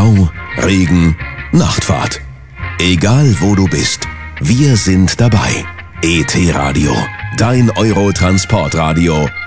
Stau, Regen, Nachtfahrt. Egal wo du bist, wir sind dabei. ET Radio, dein Eurotransportradio